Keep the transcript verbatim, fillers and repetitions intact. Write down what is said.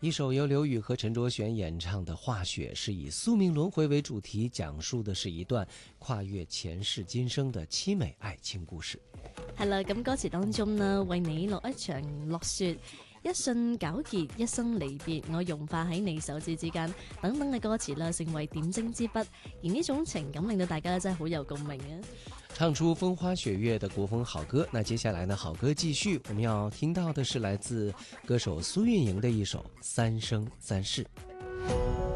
一首由刘宇和陈卓璇演唱的《化雪》是以宿命轮回为主题，講述的是一段跨越前世今生的凄美愛情故事。 係啦，咁歌詞當中呢，為你落一場落雪，一瞬皎潔，一生離別，我融化喺你手指之間，等等嘅歌詞啦，成為點睛之筆。而呢種情感令到大家真係好有共鳴啊！ 唱出風花雪月的國風好歌。那接下來呢，好歌繼續，我們要聽到的是來自歌手蘇運瑩的一首《三生三世》。